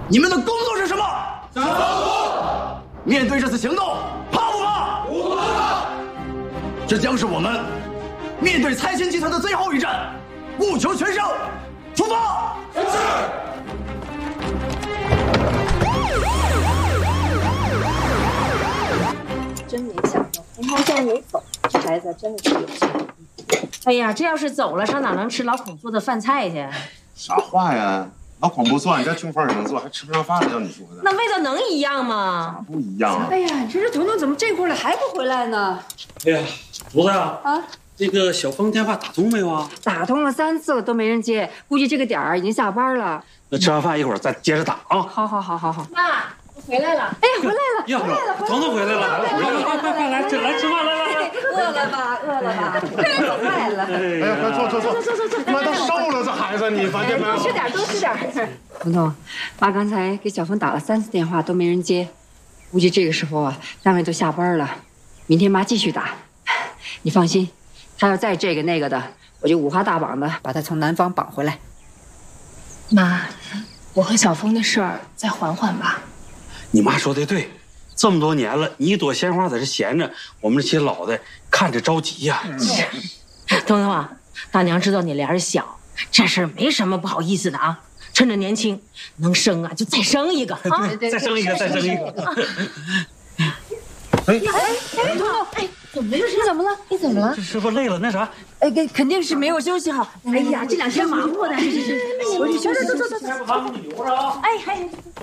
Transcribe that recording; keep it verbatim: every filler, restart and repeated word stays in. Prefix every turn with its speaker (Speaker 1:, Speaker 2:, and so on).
Speaker 1: 你们的工作是什么？
Speaker 2: 下班。
Speaker 1: 面对这次行动，怕不怕？
Speaker 2: 不怕。
Speaker 1: 这将是我们面对财新集团的最后一战，务求全胜，出发！
Speaker 2: 是。
Speaker 3: 真没想到，红毛竟然没走，这孩子真的是有心。
Speaker 4: 哎呀，这要是走了，上哪能吃老孔做的饭菜去？
Speaker 5: 啥话呀？老孔不做，你这穷饭也能做，还吃不上饭了？要你说的，
Speaker 4: 那味道能一样吗？
Speaker 5: 咋不一样啊？
Speaker 3: 哎呀，你说这彤彤怎么这会儿了还不回来呢？
Speaker 6: 哎呀，竹子呀，
Speaker 3: 啊，
Speaker 6: 这个小峰电话打通没有啊？
Speaker 3: 打通了三次了都没人接，估计这个点儿已经下班了。
Speaker 6: 那吃完饭一会儿再接着打啊。
Speaker 3: 好好好好好。
Speaker 4: 妈，我回来了。
Speaker 3: 哎呀，回来了，
Speaker 6: 呀，
Speaker 3: 回来了，
Speaker 6: 彤彤回来了，快快快快来吃来吃饭来来来。
Speaker 3: 饿了吧？饿了吧？快了。
Speaker 5: 哎呀，快坐坐坐坐坐坐，妈都瘦了，这孩子你发现没有？
Speaker 3: 多吃点，多吃点。彤彤，妈刚才给小峰打了三次电话都没人接，估计这个时候啊，单位都下班了。明天妈继续打，你放心，他要再这个那个的，我就五花大绑的把他从南方绑回来。
Speaker 7: 妈，我和小峰的事儿再缓缓吧。
Speaker 6: 你妈说的对，这么多年了，你一朵鲜花在这闲着，我们这些老的看着着急呀。
Speaker 4: 彤彤啊，大娘知道你脸小，这事儿没什么不好意思的啊。趁着年轻，能生啊就再生一个啊，
Speaker 6: 再生一个，再生一个。
Speaker 3: 哎哎，彤彤，哎，怎么了？你怎么了？你怎么了？
Speaker 6: 这师傅累了，那啥，
Speaker 3: 哎，肯肯定是没有休息好。哎呀，这两天忙活的，是是是，我去休息休息。
Speaker 6: 还不忙，你留着啊。
Speaker 4: 哎哎。